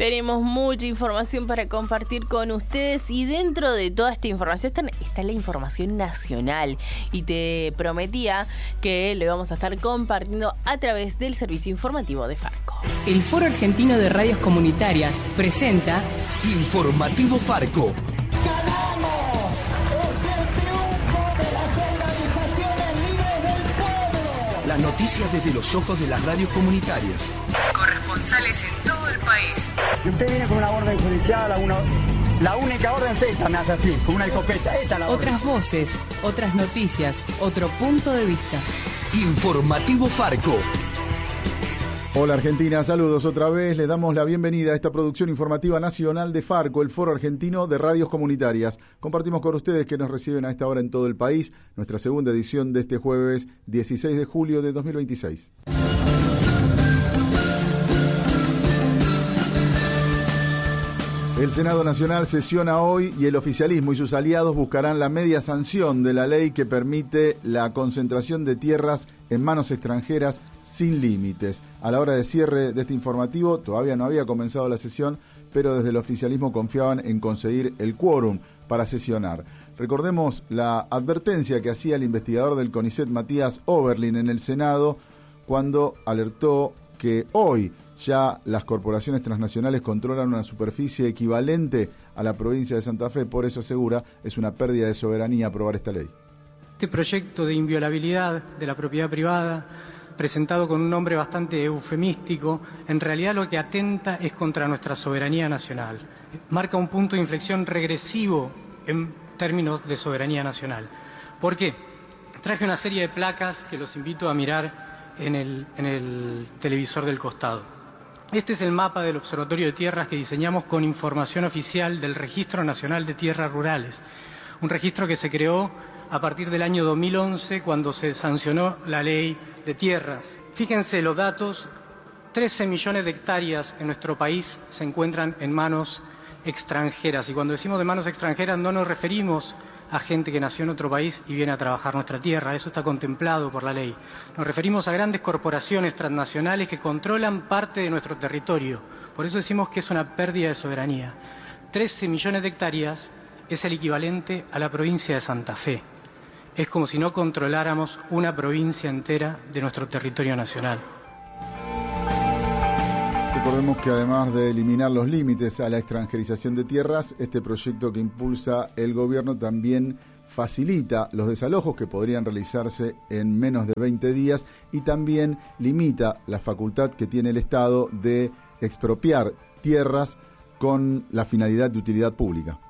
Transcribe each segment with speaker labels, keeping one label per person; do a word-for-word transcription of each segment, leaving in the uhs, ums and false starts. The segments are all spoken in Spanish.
Speaker 1: Tenemos mucha información para compartir con ustedes y dentro de toda esta información está, está la información nacional y te prometía que lo íbamos a estar compartiendo a través del servicio informativo de Farco.
Speaker 2: El Foro Argentino de Radios Comunitarias presenta
Speaker 3: Informativo Farco.
Speaker 4: ¡Ganamos! ¡Es el triunfo de las organizaciones libres del pueblo!
Speaker 3: Las noticias desde los ojos de las radios comunitarias.
Speaker 2: Corresponsales en todo el país.
Speaker 5: Si usted viene con una orden judicial, una, la única orden es esta, me hace así, con una escopeta. Esta es la orden.
Speaker 2: Otras voces, otras noticias, otro punto de vista.
Speaker 3: Informativo Farco.
Speaker 6: Hola Argentina, saludos otra vez. Le damos la bienvenida a esta producción informativa nacional de Farco, el Foro Argentino de Radios Comunitarias. Compartimos con ustedes que nos reciben a esta hora en todo el país nuestra segunda edición de este jueves dieciséis de julio de dos mil veintiséis. El Senado Nacional sesiona hoy y el oficialismo y sus aliados buscarán la media sanción de la ley que permite la concentración de tierras en manos extranjeras sin límites. A la hora de cierre de este informativo todavía no había comenzado la sesión, pero desde el oficialismo confiaban en conseguir el quórum para sesionar. Recordemos la advertencia que hacía el investigador del CONICET Matías Oberlin en el Senado cuando alertó que hoy ya las corporaciones transnacionales controlan una superficie equivalente a la provincia de Santa Fe, por eso asegura es una pérdida de soberanía aprobar esta ley.
Speaker 7: Este proyecto de inviolabilidad de la propiedad privada, presentado con un nombre bastante eufemístico, en realidad lo que atenta es contra nuestra soberanía nacional. Marca un punto de inflexión regresivo en términos de soberanía nacional. ¿Por qué? Traje una serie de placas que los invito a mirar en el, en el televisor del costado. Este es el mapa del Observatorio de Tierras que diseñamos con información oficial del Registro Nacional de Tierras Rurales, un registro que se creó a partir del año dos mil once cuando se sancionó la Ley de Tierras. Fíjense los datos, trece millones de hectáreas en nuestro país se encuentran en manos extranjeras y cuando decimos de manos extranjeras no nos referimos a gente que nació en otro país y viene a trabajar nuestra tierra, eso está contemplado por la ley. Nos referimos a grandes corporaciones transnacionales que controlan parte de nuestro territorio, por eso decimos que es una pérdida de soberanía. trece millones de hectáreas es el equivalente a la provincia de Santa Fe. Es como si no controláramos una provincia entera de nuestro territorio nacional.
Speaker 6: Recordemos que además de eliminar los límites a la extranjerización de tierras, este proyecto que impulsa el gobierno también facilita los desalojos que podrían realizarse en menos de veinte días y también limita la facultad que tiene el Estado de expropiar tierras con la finalidad de utilidad pública.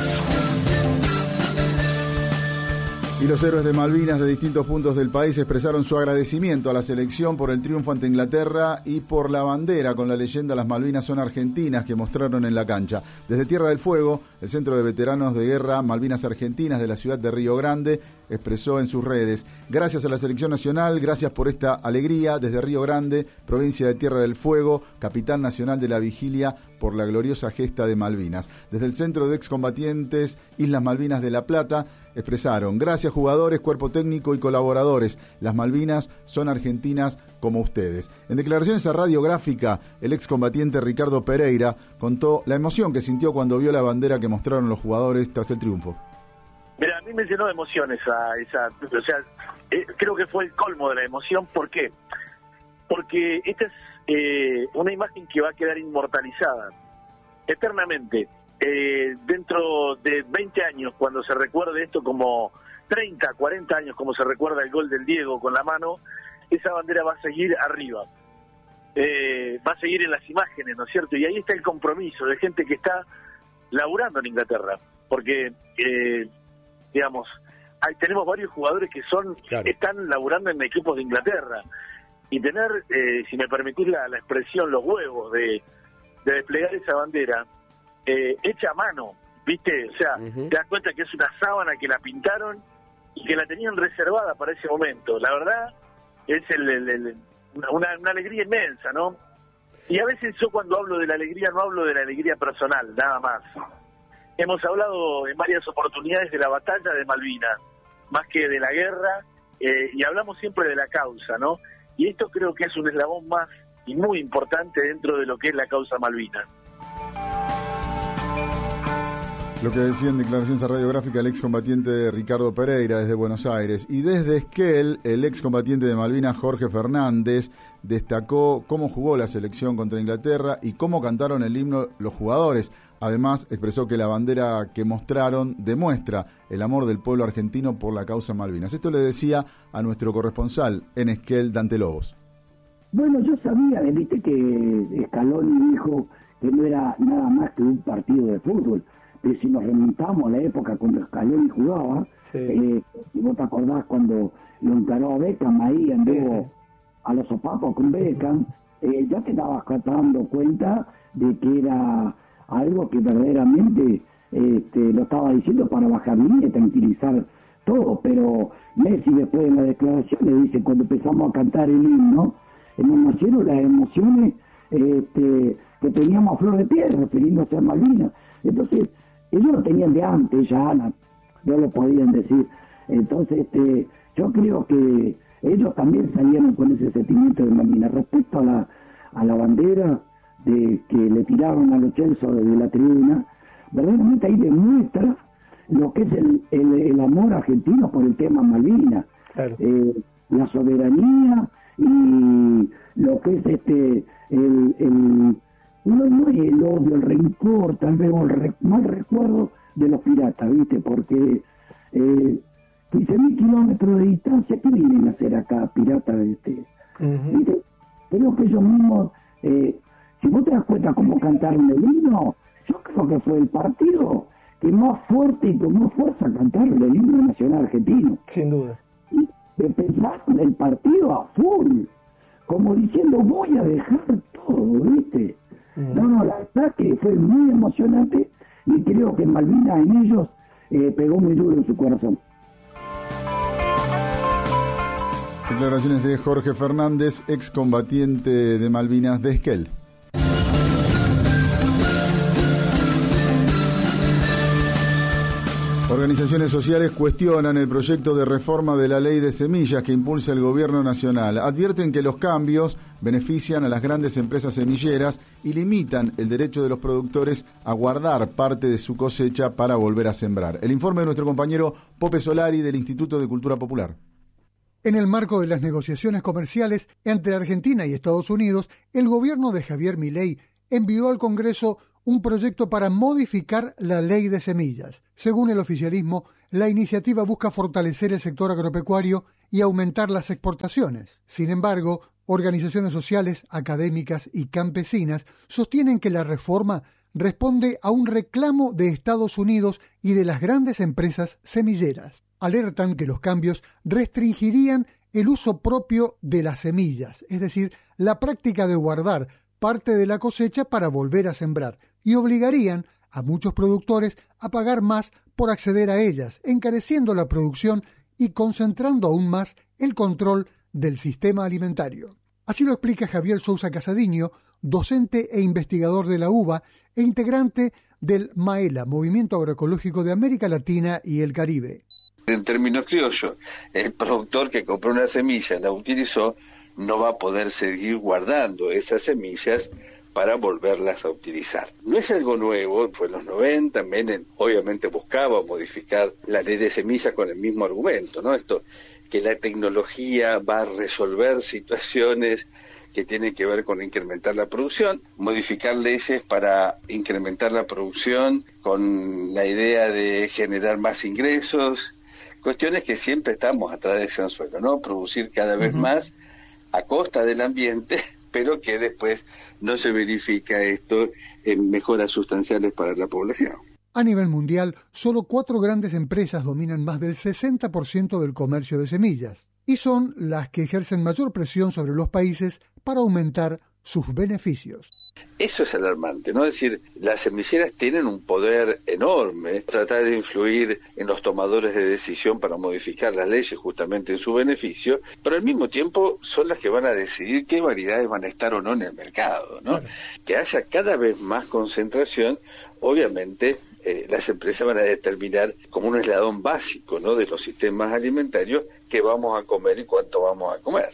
Speaker 6: Y los héroes de Malvinas de distintos puntos del país expresaron su agradecimiento a la selección por el triunfo ante Inglaterra y por la bandera con la leyenda "Las Malvinas son argentinas" que mostraron en la cancha. Desde Tierra del Fuego, el Centro de Veteranos de Guerra Malvinas Argentinas de la ciudad de Río Grande expresó en sus redes: gracias a la selección nacional, gracias por esta alegría desde Río Grande, provincia de Tierra del Fuego, capitán nacional de la vigilia por la gloriosa gesta de Malvinas. Desde el Centro de Excombatientes Islas Malvinas de La Plata expresaron: gracias jugadores, cuerpo técnico y colaboradores, las Malvinas son argentinas como ustedes. En declaraciones a Radiográfica, el excombatiente Ricardo Pereira contó la emoción que sintió cuando vio la bandera que mostraron los jugadores tras el triunfo.
Speaker 8: Mira, a mí me llenó de emoción esa, esa o sea, eh, creo que fue el colmo de la emoción. ¿Por qué? Porque esta es eh, una imagen que va a quedar inmortalizada eternamente. Eh, dentro de veinte años, cuando se recuerde esto, como treinta, cuarenta años, como se recuerda el gol del Diego con la mano, esa bandera va a seguir arriba, eh, va a seguir en las imágenes, ¿no es cierto? Y ahí está el compromiso de gente que está laburando en Inglaterra, porque, eh, digamos, hay, tenemos varios jugadores que son claro. están laburando en equipos de Inglaterra, y tener, eh, si me permitís la, la expresión, los huevos de, de desplegar esa bandera, Eh, hecha a mano, ¿viste? O sea, uh-huh. te das cuenta que es una sábana que la pintaron y que la tenían reservada para ese momento. La verdad, es el, el, el, una, una alegría inmensa, ¿no? Y a veces yo cuando hablo de la alegría no hablo de la alegría personal, nada más. Hemos hablado en varias oportunidades de la batalla de Malvinas, más que de la guerra, eh, y hablamos siempre de la causa, ¿no? Y esto creo que es un eslabón más y muy importante dentro de lo que es la causa Malvinas.
Speaker 6: Lo que decía en declaraciones a Radiográfica el excombatiente Ricardo Pereira desde Buenos Aires. Y desde Esquel, el excombatiente de Malvinas Jorge Fernández destacó cómo jugó la selección contra Inglaterra y cómo cantaron el himno los jugadores. Además, expresó que la bandera que mostraron demuestra el amor del pueblo argentino por la causa Malvinas. Esto le decía a nuestro corresponsal en Esquel, Dante Lobos.
Speaker 9: Bueno, yo sabía, viste, que Scaloni dijo que no era nada más que un partido de fútbol. Pero si nos remontamos a la época cuando Scaloni jugaba, sí. eh, si vos te acordás cuando lo encaró a Beckham ahí, anduvo sí. a los sopapos con Beckham, eh, ya te estabas dando cuenta de que era algo que verdaderamente este, lo estaba diciendo para bajar línea y tranquilizar todo. Pero Messi después de la declaración le dice, cuando empezamos a cantar el himno, nos nacieron las emociones este, que teníamos a flor de piel, refiriéndose a Malvinas. Entonces, ellos lo tenían de antes, ya no, no lo podían decir. Entonces, este, yo creo que ellos también salieron con ese sentimiento de Malvinas. Respecto a la, a la bandera de que le tiraron a los Chelsea desde la tribuna, verdaderamente ahí demuestra lo que es el, el, el amor argentino por el tema Malvinas. Claro. Eh, la soberanía y lo que es este el... el No, no es el odio, el rencor, tal vez el re, mal recuerdo de los piratas, ¿viste? Porque eh, quince mil kilómetros de distancia, ¿qué vienen a hacer acá, piratas? Este? Uh-huh. ¿Viste? Creo que ellos mismos, eh, si vos te das cuenta cómo cantaron el himno, yo creo que fue el partido que más fuerte y con más fuerza cantaron el himno nacional argentino.
Speaker 10: Sin duda.
Speaker 9: Y empezaron el partido a full, como diciendo, voy a dejar todo, ¿viste? No, no, la verdad que fue muy emocionante y creo que Malvinas en ellos eh, pegó muy duro en su corazón.
Speaker 6: Declaraciones de Jorge Fernández, excombatiente de Malvinas de Esquel. Organizaciones sociales cuestionan el proyecto de reforma de la ley de semillas que impulsa el gobierno nacional. Advierten que los cambios benefician a las grandes empresas semilleras y limitan el derecho de los productores a guardar parte de su cosecha para volver a sembrar. El informe de nuestro compañero Pope Solari del Instituto de Cultura Popular.
Speaker 11: En el marco de las negociaciones comerciales entre Argentina y Estados Unidos, el gobierno de Javier Milei envió al Congreso un proyecto para modificar la ley de semillas. Según el oficialismo, la iniciativa busca fortalecer el sector agropecuario y aumentar las exportaciones. Sin embargo, organizaciones sociales, académicas y campesinas sostienen que la reforma responde a un reclamo de Estados Unidos y de las grandes empresas semilleras. Alertan que los cambios restringirían el uso propio de las semillas, es decir, la práctica de guardar parte de la cosecha para volver a sembrar, y obligarían a muchos productores a pagar más por acceder a ellas, encareciendo la producción y concentrando aún más el control del sistema alimentario. Así lo explica Javier Sousa Casadiño, docente e investigador de la UBA e integrante del MAELA, Movimiento Agroecológico de América Latina y el Caribe.
Speaker 12: En términos criollos, el productor que compró una semilla, la utilizó, no va a poder seguir guardando esas semillas para volverlas a utilizar. No es algo nuevo, fue en los noventa, Menem obviamente buscaba modificar la ley de semillas con el mismo argumento, ¿no? Esto, que la tecnología va a resolver situaciones que tienen que ver con incrementar la producción, modificar leyes para incrementar la producción con la idea de generar más ingresos, cuestiones que siempre estamos atrás de ese anzuelo, ¿no? Producir cada vez uh-huh. más a costa del ambiente, pero que después no se verifica esto en mejoras sustanciales para la población.
Speaker 11: A nivel mundial, solo cuatro grandes empresas dominan más del sesenta por ciento del comercio de semillas y son las que ejercen mayor presión sobre los países para aumentar sus beneficios.
Speaker 12: Eso es alarmante, ¿no? Es decir, las semilleras tienen un poder enorme, tratar de influir en los tomadores de decisión para modificar las leyes justamente en su beneficio, pero al mismo tiempo son las que van a decidir qué variedades van a estar o no en el mercado, ¿no? Claro. Que haya cada vez más concentración, obviamente eh, las empresas van a determinar como un eslabón básico, ¿no?, de los sistemas alimentarios qué vamos a comer y cuánto vamos a comer.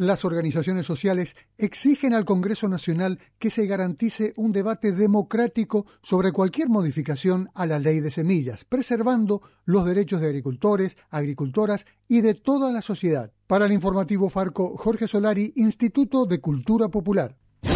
Speaker 11: Las organizaciones sociales exigen al Congreso Nacional que se garantice un debate democrático sobre cualquier modificación a la ley de semillas, preservando los derechos de agricultores, agricultoras y de toda la sociedad. Para el informativo Farco, Jorge Solari, Instituto de Cultura Popular.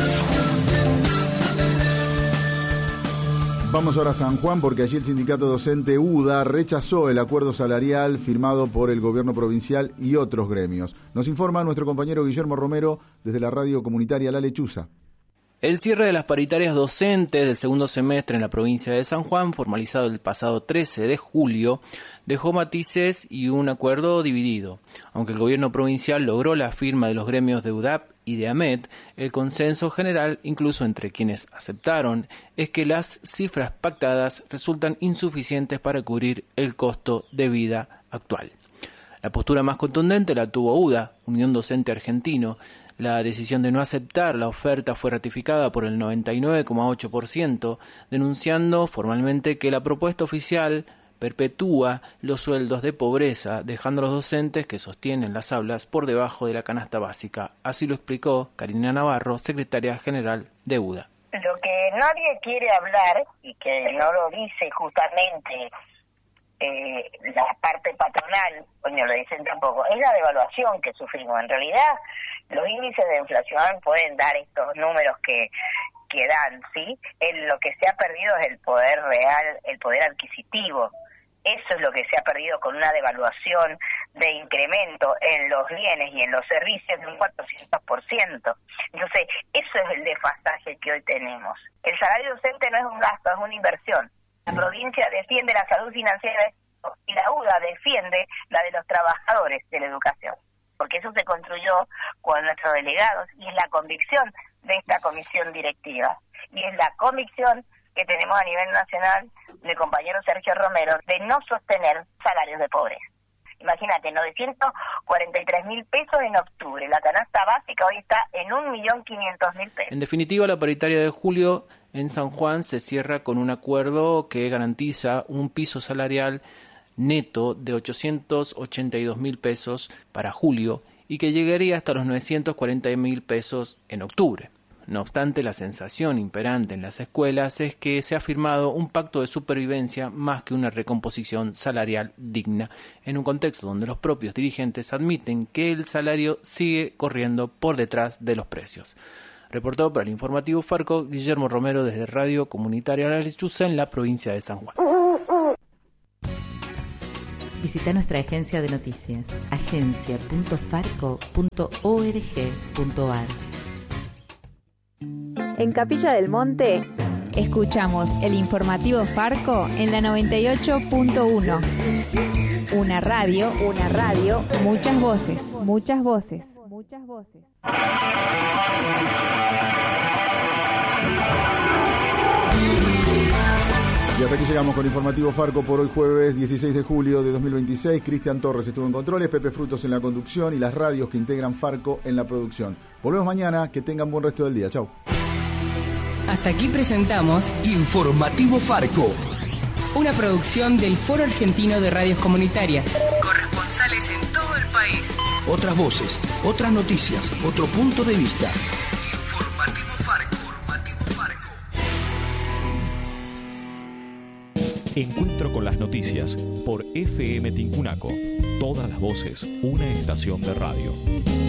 Speaker 6: Vamos ahora a San Juan porque allí el sindicato docente U D A rechazó el acuerdo salarial firmado por el gobierno provincial y otros gremios. Nos informa nuestro compañero Guillermo Romero desde la radio comunitaria La Lechuza.
Speaker 10: El cierre de las paritarias docentes del segundo semestre en la provincia de San Juan, formalizado el pasado trece de julio, dejó matices y un acuerdo dividido. Aunque el gobierno provincial logró la firma de los gremios de U D A P y de AMET, el consenso general, incluso entre quienes aceptaron, es que las cifras pactadas resultan insuficientes para cubrir el costo de vida actual. La postura más contundente la tuvo U D A, Unión Docente Argentino. La decisión de no aceptar la oferta fue ratificada por el noventa y nueve coma ocho por ciento, denunciando formalmente que la propuesta oficial perpetúa los sueldos de pobreza, dejando a los docentes que sostienen las aulas por debajo de la canasta básica. Así lo explicó Karina Navarro, secretaria general de U D A.
Speaker 13: Lo que nadie quiere hablar, y que no lo dice justamente eh, la parte patronal, coño, lo dicen tampoco, es la devaluación que sufrimos. En realidad, los índices de inflación pueden dar estos números que, que dan, ¿sí? El, lo que se ha perdido es el poder real, el poder adquisitivo. Eso es lo que se ha perdido con una devaluación de incremento en los bienes y en los servicios de un cuatrocientos por ciento. Entonces, eso es el desfasaje que hoy tenemos. El salario docente no es un gasto, es una inversión. La provincia defiende la salud financiera y la U D A defiende la de los trabajadores de la educación, porque eso se construyó con nuestros delegados y es la convicción de esta comisión directiva. Y es la convicción que tenemos a nivel nacional del compañero Sergio Romero de no sostener salarios de pobreza. Imagínate, novecientos cuarenta y tres mil pesos en octubre. La canasta básica hoy está en un millón quinientos mil pesos.
Speaker 10: En definitiva, la paritaria de julio en San Juan se cierra con un acuerdo que garantiza un piso salarial neto de ochocientos ochenta y dos mil pesos para julio y que llegaría hasta los novecientos cuarenta mil pesos en octubre. No obstante, la sensación imperante en las escuelas es que se ha firmado un pacto de supervivencia más que una recomposición salarial digna, en un contexto donde los propios dirigentes admiten que el salario sigue corriendo por detrás de los precios. Reportó para el informativo Farco, Guillermo Romero desde Radio Comunitaria La Lechuza en la provincia de San Juan.
Speaker 14: Visita nuestra agencia de noticias, agencia punto farco punto org punto ar.
Speaker 15: En Capilla del Monte, escuchamos el informativo Farco en la noventa y ocho punto uno. Una radio, una radio, muchas voces, muchas voces, muchas voces.
Speaker 6: Y hasta aquí llegamos con Informativo Farco por hoy jueves dieciséis de julio de dos mil veintiséis. Cristian Torres estuvo en controles, Pepe Frutos en la conducción y las radios que integran Farco en la producción. Volvemos mañana, que tengan buen resto del día. Chau.
Speaker 2: Hasta aquí presentamos
Speaker 3: Informativo Farco,
Speaker 2: una producción del Foro Argentino de Radios Comunitarias. Corresponsales en todo el país.
Speaker 3: Otras voces, otras noticias, otro punto de vista.
Speaker 6: Informativo Farco. Informativo Farco.
Speaker 16: Encuentro con las noticias por F M Tincunaco. Todas las voces, una estación de radio.